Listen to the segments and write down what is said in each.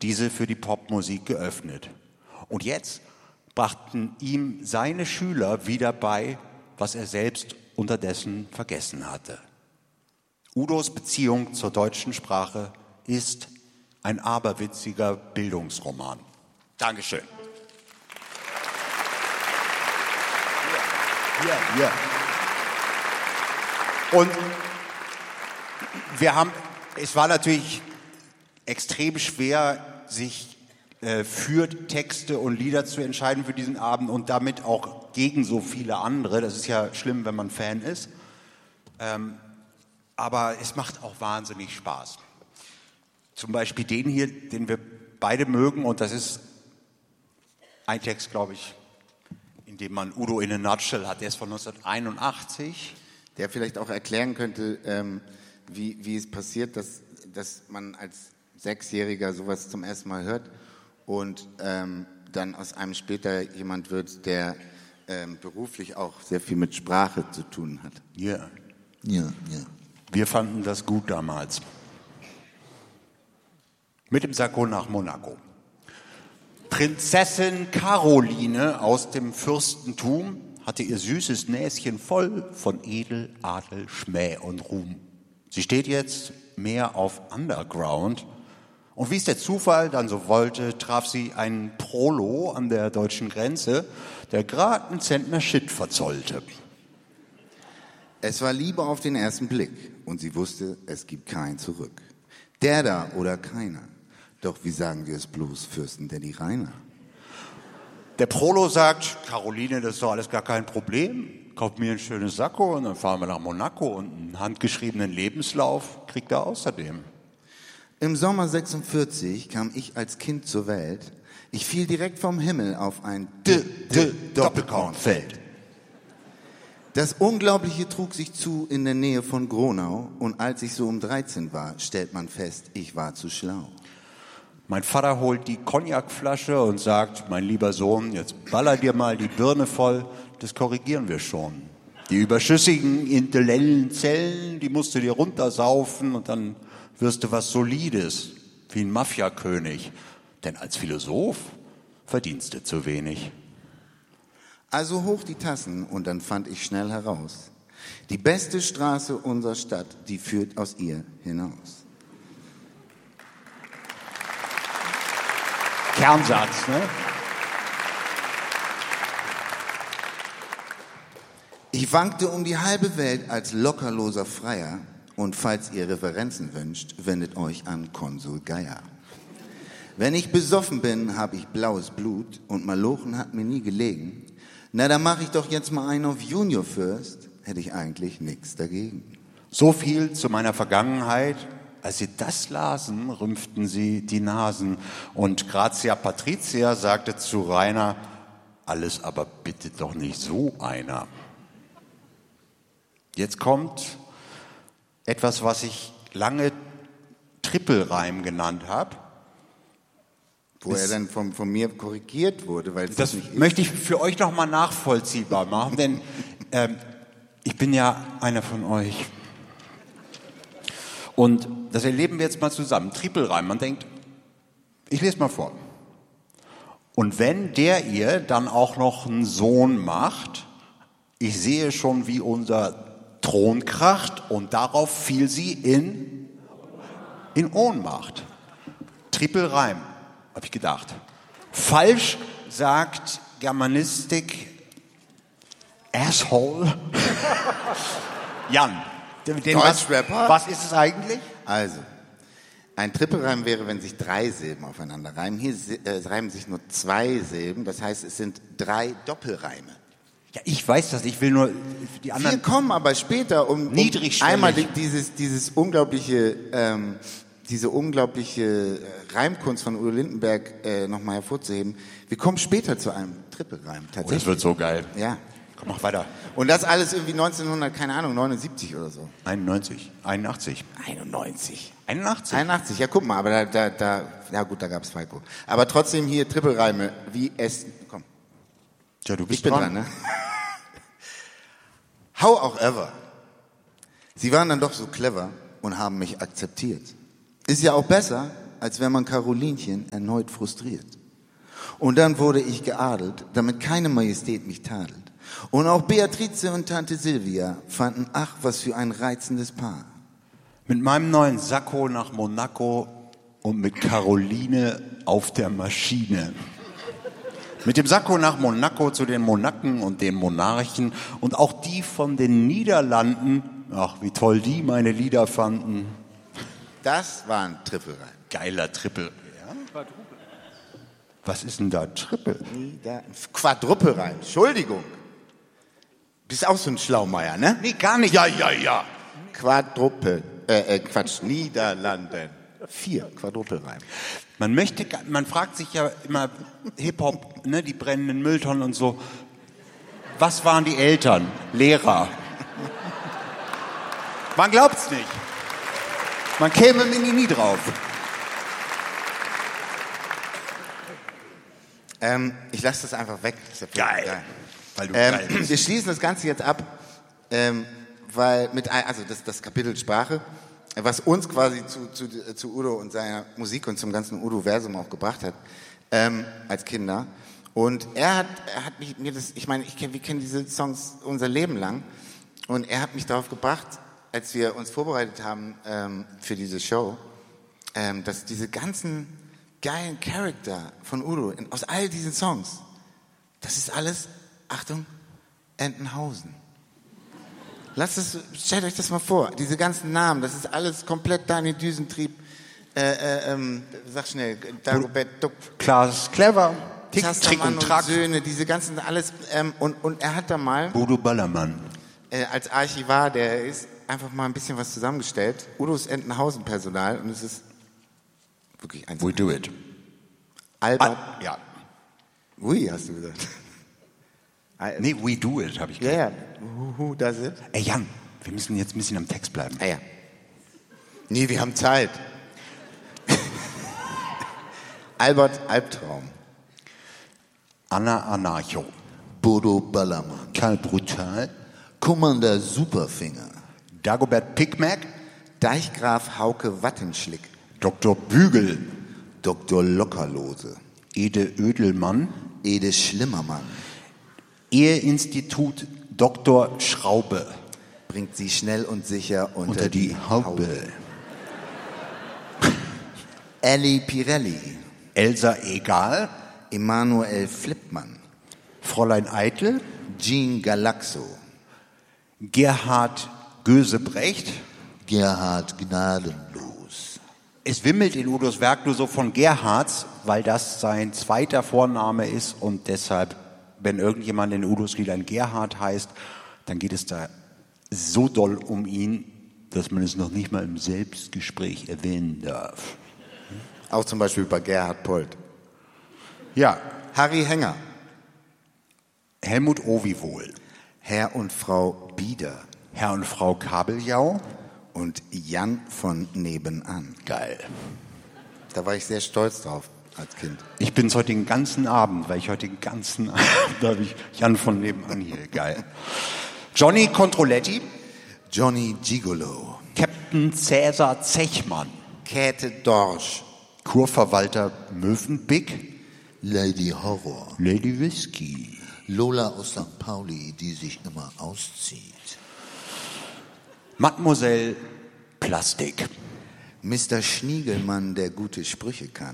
diese für die Popmusik geöffnet. Und jetzt brachten ihm seine Schüler wieder bei, was er selbst unterdessen vergessen hatte. Udos Beziehung zur deutschen Sprache ist ein aberwitziger Bildungsroman. Dankeschön. Ja. Und es war natürlich extrem schwer, sich für Texte und Lieder zu entscheiden für diesen Abend und damit auch gegen so viele andere. Das ist ja schlimm, wenn man Fan ist. Aber es macht auch wahnsinnig Spaß. Zum Beispiel den hier, den wir beide mögen, und das ist ein Text, glaube ich, in dem man Udo in a nutshell hat. Der ist von 1981. Der vielleicht auch erklären könnte, wie es passiert, dass man als Sechsjähriger sowas zum ersten Mal hört und dann aus einem später jemand wird, der beruflich auch sehr viel mit Sprache zu tun hat. Ja. Ja. Wir fanden das gut damals. Mit dem Sakko nach Monaco. Prinzessin Caroline aus dem Fürstentum hatte ihr süßes Näschen voll von Edel, Adel, Schmäh und Ruhm. Sie steht jetzt mehr auf Underground. Und wie es der Zufall dann so wollte, traf sie einen Prolo an der deutschen Grenze, der gerade einen Zentner Shit verzollte. Es war Liebe auf den ersten Blick und sie wusste, es gibt kein Zurück. Der da oder keiner. Doch wie sagen wir es bloß, Fürsten Danny Rainer? Der Prolo sagt, Caroline, das ist doch alles gar kein Problem. Kauft mir ein schönes Sakko und dann fahren wir nach Monaco und einen handgeschriebenen Lebenslauf kriegt er außerdem. Im Sommer 46 kam ich als Kind zur Welt. Ich fiel direkt vom Himmel auf ein Doppelkornfeld. Das Unglaubliche trug sich zu in der Nähe von Gronau und als ich so um 13 war, stellt man fest, ich war zu schlau. Mein Vater holt die Cognacflasche und sagt, mein lieber Sohn, jetzt baller dir mal die Birne voll, das korrigieren wir schon. Die überschüssigen intellektuellen Zellen, die musst du dir runtersaufen und dann wirst du was Solides, wie ein Mafiakönig. Denn als Philosoph verdienst du zu wenig. Also hoch die Tassen und dann fand ich schnell heraus, die beste Straße unserer Stadt, die führt aus ihr hinaus. Kernsatz, ne? Ich wankte um die halbe Welt als lockerloser Freier und falls ihr Referenzen wünscht, wendet euch an Konsul Geier. Wenn ich besoffen bin, habe ich blaues Blut und Malochen hat mir nie gelegen. Na, dann mache ich doch jetzt mal einen auf Junior First, hätte ich eigentlich nichts dagegen. So viel zu meiner Vergangenheit. Als sie das lasen, rümpften sie die Nasen. Und Grazia Patricia sagte zu Rainer, alles aber bitte doch nicht so einer. Jetzt kommt etwas, was ich lange Trippelreim genannt habe. Wo er dann von mir korrigiert wurde, weil das nicht möchte ich für euch nochmal nachvollziehbar machen, denn ich bin ja einer von euch. Und das erleben wir jetzt mal zusammen. Trippelreim, man denkt, ich lese mal vor. Und wenn der ihr dann auch noch einen Sohn macht, ich sehe schon, wie unser Thron kracht und darauf fiel sie in Ohnmacht. Trippelreim, habe ich gedacht. Falsch sagt Germanistik Asshole. Jan. Was ist es eigentlich? Also, ein Trippelreim wäre, wenn sich 3 Silben aufeinander reimen. Hier reimen sich nur 2 Silben, das heißt, es sind 3 Doppelreime. Ja, ich weiß das, ich will nur die anderen... Wir kommen aber später, um einmal diese unglaubliche Reimkunst von Udo Lindenberg nochmal hervorzuheben. Wir kommen später zu einem Trippelreim, tatsächlich. Oh, das wird so geil. Ja. Komm, mach weiter. Und das alles irgendwie 1979 oder so. 81. 81, ja guck mal, aber ja gut, da gab's Falco. Aber trotzdem hier Trippelreime, wie es, komm. Ja, du bist ich bin dran, ne? How auch ever. Sie waren dann doch so clever und haben mich akzeptiert. Ist ja auch besser, als wenn man Carolinchen erneut frustriert. Und dann wurde ich geadelt, damit keine Majestät mich tadelt. Und auch Beatrice und Tante Silvia fanden, ach, was für ein reizendes Paar. Mit meinem neuen Sakko nach Monaco und mit Caroline auf der Maschine. Mit dem Sakko nach Monaco zu den Monaken und den Monarchen und auch die von den Niederlanden. Ach, wie toll die meine Lieder fanden. Das war ein Trippelreim. Geiler Trippel. Ja? Was ist denn da Trippel? Quadruppelreim, Entschuldigung. Bist auch so ein Schlaumeier, ne? Nee, gar nicht. Ja. Niederlanden. 4 Quadruppelreim. Man fragt sich ja immer, Hip-Hop, ne, die brennenden Mülltonnen und so. Was waren die Eltern? Lehrer. Man glaubt's nicht. Man käme nie drauf. Ich lasse das einfach weg. Das ist ja Geil. Weil du geil bist. Wir schließen das Ganze jetzt ab, weil das Kapitel Sprache, was uns quasi zu Udo und seiner Musik und zum ganzen Udo-Versum auch gebracht hat, als Kinder. Und er hat mir das, wir kennen diese Songs unser Leben lang, und er hat mich darauf gebracht, als wir uns vorbereitet haben für diese Show, dass diese ganzen geilen Charakter von Udo aus all diesen Songs, das ist alles, Achtung, Entenhausen. Stellt euch das mal vor, diese ganzen Namen, das ist alles komplett Daniel Düsentrieb, sag schnell, Dagobert Duck, Klaas Clever, Trick Tastermann und Track, Söhne, diese ganzen alles, und er hat da mal, Bodo Ballermann. als Archivar, der er ist, einfach mal ein bisschen was zusammengestellt, Udos Entenhausen-Personal, und es ist wirklich eins. We do it. Albert, Ja. Ui, hast du gesagt. Nee, we do it, habe ich gesagt. Ja, who does it? Ey Jan, wir müssen jetzt ein bisschen am Text bleiben. Ah ja. Nee, wir haben Zeit. Albert Albtraum. Anna Anarcho. Bodo Ballermann. Karl Brutal. Commander Superfinger. Dagobert Pickmack. Deichgraf Hauke Wattenschlick. Dr. Bügel. Dr. Lockerlose. Ede Ödelmann. Ede Schlimmermann. Eheinstitut Dr. Schraube. Bringt sie schnell und sicher Unter die Haube. Elli Pirelli. Elsa Egal. Emanuel Flippmann. Fräulein Eitel. Jean Galaxo. Gerhard Gösebrecht. Gerhard Gnadenlos. Es wimmelt in Udos Werk nur so von Gerhards, weil das sein zweiter Vorname ist und deshalb, wenn irgendjemand in Udos Liedern Gerhard heißt, dann geht es da so doll um ihn, dass man es noch nicht mal im Selbstgespräch erwähnen darf. Auch zum Beispiel bei Gerhard Polt. Ja, Harry Henger. Helmut Oviwohl. Herr und Frau Bieder. Herr und Frau Kabeljau. Und Jan von nebenan. Geil. Da war ich sehr stolz drauf als Kind. Ich bin's heute den ganzen Abend, weil ich heute den ganzen Abend, da habe ich Jan von nebenan hier. Geil. Johnny Controletti. Johnny Gigolo. Captain Cäsar Zechmann. Käthe Dorsch. Kurverwalter Mövenpick. Lady Horror. Lady Whisky. Lola aus St. Pauli, die sich immer auszieht. Mademoiselle Plastik. Mr. Schniegelmann, der gute Sprüche kann.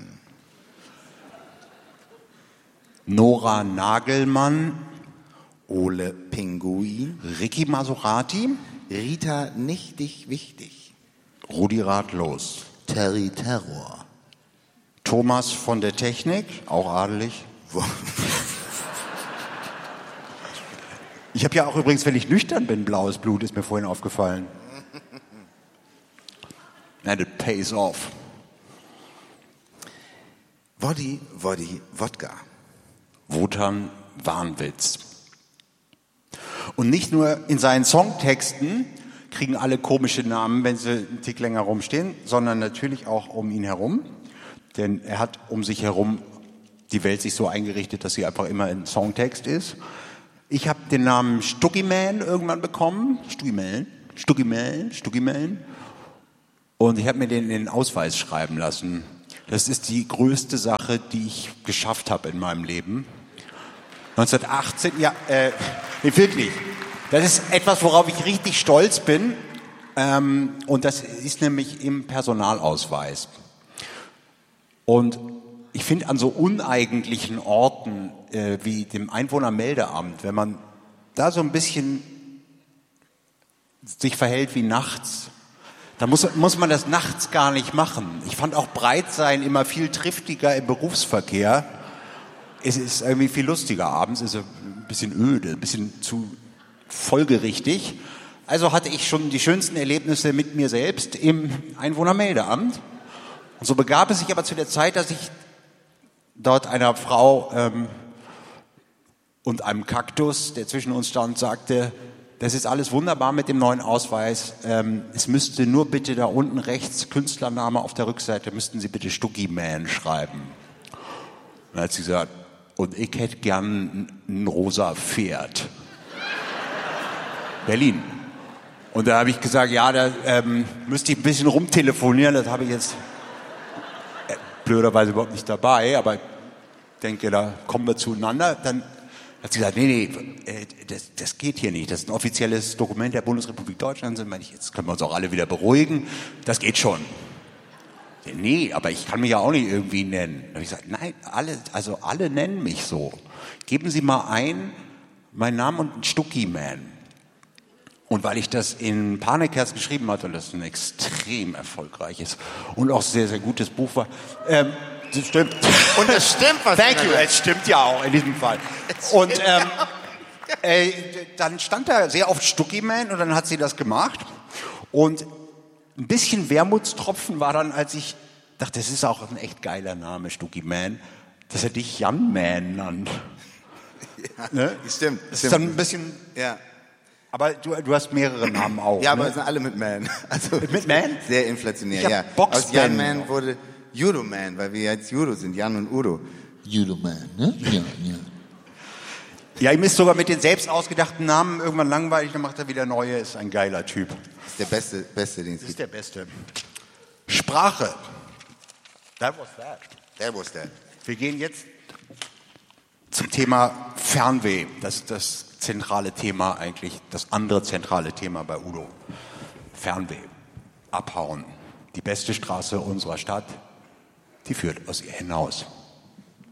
Nora Nagelmann. Ole Pinguin. Ricky Maserati. Rita Nichtig Wichtig. Rudi Ratlos. Terry Terror. Thomas von der Technik, auch adelig. Ich habe ja auch übrigens, wenn ich nüchtern bin, blaues Blut, ist mir vorhin aufgefallen. And it pays off. Woddy, Wodka. Wotan Wahnwitz. Und nicht nur in seinen Songtexten kriegen alle komische Namen, wenn sie einen Tick länger rumstehen, sondern natürlich auch um ihn herum. Denn er hat um sich herum die Welt sich so eingerichtet, dass sie einfach immer ein Songtext ist. Ich habe den Namen Stuckiman irgendwann bekommen. Stuckiman. Und ich habe mir den in den Ausweis schreiben lassen. Das ist die größte Sache, die ich geschafft habe in meinem Leben. 1918, ja, nee, wirklich. Das ist etwas, worauf ich richtig stolz bin. Und das ist nämlich im Personalausweis. Und ich finde an so uneigentlichen Orten wie dem Einwohnermeldeamt, wenn man da so ein bisschen sich verhält wie nachts, dann muss man das nachts gar nicht machen. Ich fand auch Breitsein immer viel triftiger im Berufsverkehr. Es ist irgendwie viel lustiger abends, ist ein bisschen öde, ein bisschen zu folgerichtig. Also hatte ich schon die schönsten Erlebnisse mit mir selbst im Einwohnermeldeamt. Und so begab es sich aber zu der Zeit, dass ich dort einer Frau und einem Kaktus, der zwischen uns stand, sagte, das ist alles wunderbar mit dem neuen Ausweis. Es müsste nur bitte da unten rechts, Künstlername auf der Rückseite, müssten Sie bitte Stucki Man schreiben. Und dann hat sie gesagt, und ich hätte gern ein rosa Pferd. Berlin. Und da habe ich gesagt, ja, da müsste ich ein bisschen rumtelefonieren, das habe ich jetzt blöderweise überhaupt nicht dabei, aber ich denke, da kommen wir zueinander. Dann hat sie gesagt, nee, das geht hier nicht. Das ist ein offizielles Dokument der Bundesrepublik Deutschland. Dann meine ich, jetzt können wir uns auch alle wieder beruhigen. Das geht schon. Nee, aber ich kann mich ja auch nicht irgendwie nennen. Dann habe ich gesagt, nein, alle nennen mich so. Geben Sie mal meinen Namen und Stucki Man. Und weil ich das in Panikherz geschrieben hatte und das ein extrem erfolgreiches und auch sehr, sehr gutes Buch war, das stimmt. Und das stimmt, was Thank you, es stimmt ja auch in diesem Fall. Und dann stand da sehr oft Stucki Man und dann hat sie das gemacht. Und ein bisschen Wermutstropfen war dann, als ich dachte, das ist auch ein echt geiler Name, Stucki Man, dass er dich Jan Man nannt. Ja, ne? Stimmt. Das ist dann ein bisschen... Ja. Aber du hast mehrere Namen auch. Ja, aber ne? es sind alle mit Man. Also mit Man? Sehr inflationär, Ich hab ja. Boxman Aus Jan Man wurde Judo Man, weil wir jetzt Judo sind, Jan und Udo. Judo Man, ne? Ja, ja. Ja, ihm ist sogar mit den selbst ausgedachten Namen irgendwann langweilig, dann macht er wieder neue, ist ein geiler Typ. Ist der beste, den es Das gibt. ist der Beste. Sprache. That was that. That was that. Wir gehen jetzt zum Thema Fernweh. Das ist das zentrale Thema eigentlich, das andere zentrale Thema bei Udo. Fernweh. Abhauen. Die beste Straße unserer Stadt, die führt aus ihr hinaus.